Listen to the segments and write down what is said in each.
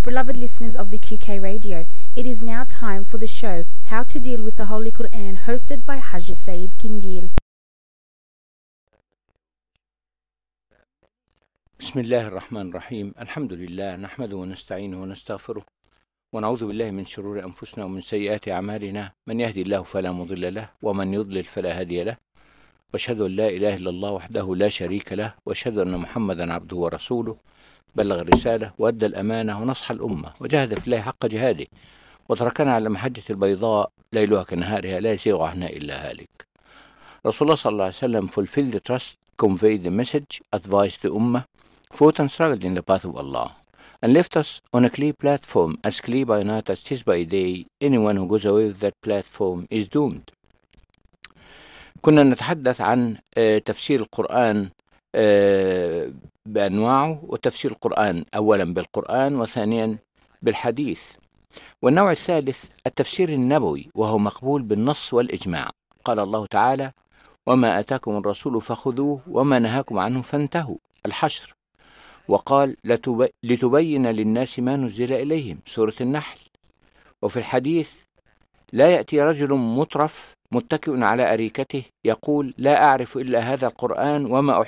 Beloved listeners of the QK Radio, it is now time for the show How to Deal with the Holy Quran, hosted by Hajj Saeed Kindil. بسم الله الرحمن الرحيم. الحمد لله نحمده ونستعينه ونستغفره ونعوذ بالله من شرور أنفسنا ومن سيئات أعمالنا، من يهدي الله فلا مضل له ومن يضلل فلا هادي له، وأشهد أن لا إله إلا الله وحده لا شريك له، وأشهد أن محمدا عبده ورسوله، بلغ الرسالة وأدى الأمانة ونصح الأمة وجاهد في الله حق جهاده وتركنا على محجة البيضاء ليلها كنهارها لا يزيغ عنها إلا هالك. رسول الله صلى الله عليه وسلم fulfilled the trust, conveyed the message, advised the Ummah, fought and struggled in the path of Allah, and left us on a clear platform, as clear by night as 'tis by day. Anyone who goes away with that platform is doomed. كنا نتحدث عن تفسير القرآن بأنواعه، وتفسير القرآن أولا بالقرآن وثانيا بالحديث. والنوع الثالث التفسير النبوي، وهو مقبول بالنص والإجماع. قال الله تعالى: وما آتاكم الرسول فخذوه وما نهاكم عنه فانتهوا، الحشر. وقال: لتبين للناس ما نزل إليهم، سورة النحل. وفي الحديث: لا يأتي رجل مترف متكئ على أريكته يقول: لا أعرف إلا هذا القرآن،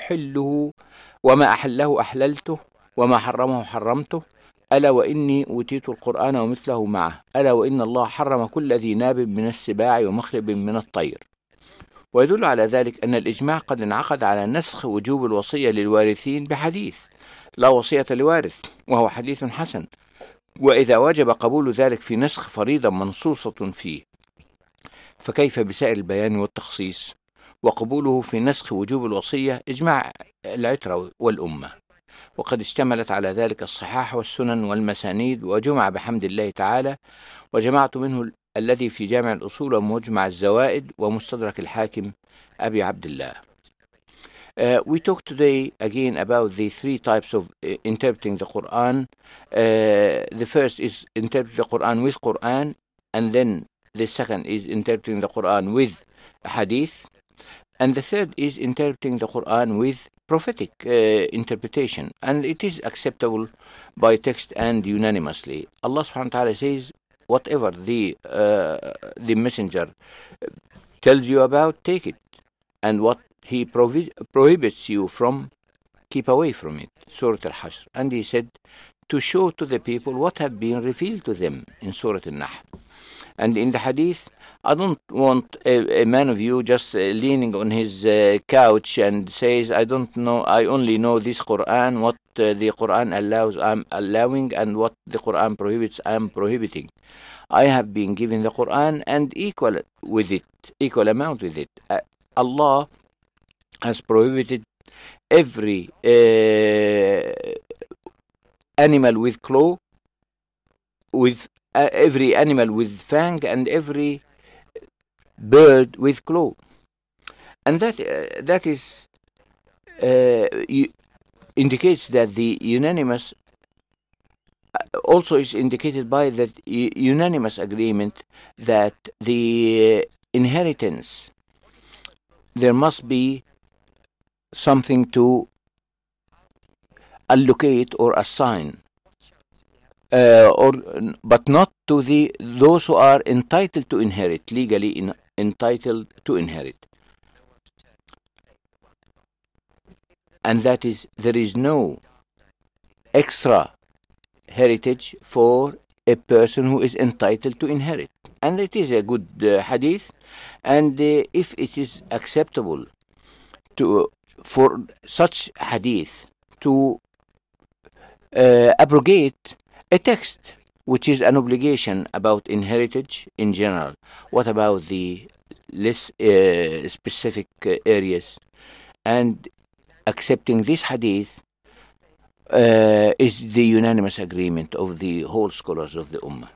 وما أحله أحللته وما حرمه حرمته، ألا وإني أوتيت القرآن ومثله معه، ألا وإن الله حرم كل ذي ناب من السباع ومخلب من الطير. ويدل على ذلك أن الإجماع قد انعقد على نسخ وجوب الوصية للوارثين بحديث: لا وصية لوارث، وهو حديث حسن. وإذا وجب قبول ذلك في نسخ فريضة منصوصة فيه، فكيف بسائر البيان والتخصيص؟ وقبوله في نسخ وجوب الوصية إجماع العترة والأمة، وقد اشتملت على ذلك الصحاح والسنن والمسانيد، وجمع بحمد الله تعالى. وجمعت منه الذي في جامع الأصول ومجمع الزوائد ومستدرك الحاكم أبي عبد الله. We talk today again about the three types of interpreting the Quran. The first is interpreting the Quran with Quran, and then the second is interpreting the Quran with Hadith, and the third is interpreting the Quran with prophetic interpretation, and it is acceptable by text and unanimously. Allah subhanahu wa ta'ala says, whatever the messenger tells you about, take it, and what he prohibits you from, keep away from it. Surah Al-Hashr. And he said to show to the people what have been revealed to them in Surah Al-Nahl. And in the Hadith, I don't want a man of you just leaning on his couch and says, I don't know, I only know this Quran, what the Quran allows I'm allowing, and what the Quran prohibits I'm prohibiting. I have been given the Quran and equal amount with it. Allah has prohibited every animal with claw, with every animal with fang, and every bird with claw, and that is indicates that the unanimous also is indicated by that unanimous agreement that the inheritance, there must be something to allocate or assign, but not to those who are entitled to inherit, legally entitled to inherit. And that is, there is no extra heritage for a person who is entitled to inherit. And it is a good hadith, and if it is acceptable for such hadith to abrogate a text which is an obligation about inheritance in general, what about the less specific areas? And accepting this hadith is the unanimous agreement of the whole scholars of the Ummah.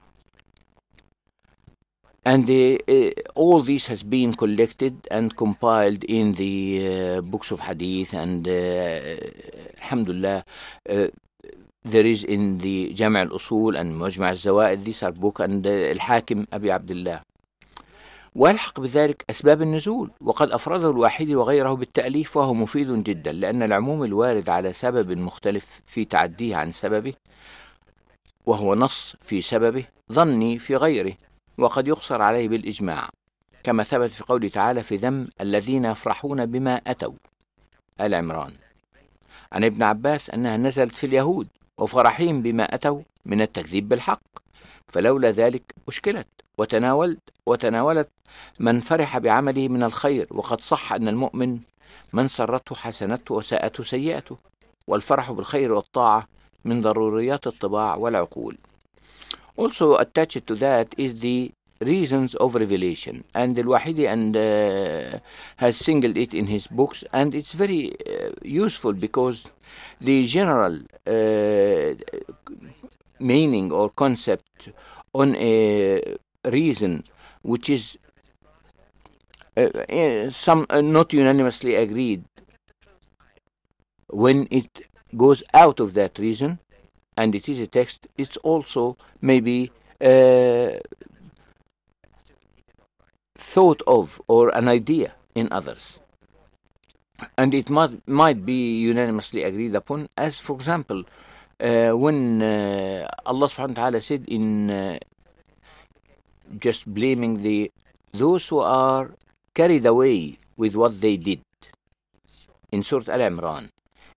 And all this has been collected and compiled in the books of hadith, and alhamdulillah, there is in the Jami' al-Usul and Mujma' al-Zawaid, these are book, and الحاكم أبي عبد الله. والحق بذلك أسباب النزول، وقد أفرده الواحدي وغيره بالتأليف، وهو مفيد جدا، لأن العموم الوارد على سبب مختلف في تعديه عن سببه وهو نص في سببه، ظني في غيره، وقد يقصر عليه بالإجماع، كما ثبت في قوله تعالى في ذم الذين يفرحون بما أتوا، آل عمران، عن ابن عباس أنها نزلت في اليهود وفرحهم بما أتوا من التكذيب بالحق، فلولا ذلك أشكلت وتناولت من فرح بعمله من الخير. وقد صح أن المؤمن من سرته حسنته وساءته سيئته، والفرح بالخير والطاعة من ضروريات الطباع والعقول. Also attached to that is the reasons of revelation, and Al-Wahidi has singled it in his books, and it's very useful because the general meaning or concept on a reason which is some not unanimously agreed, when it goes out of that reason and it is a text, it's also maybe thought of or an idea in others, and it might be unanimously agreed upon, as for example when Allah subhanahu wa ta'ala said in just blaming those who are carried away with what they did in Surah Al-Imran,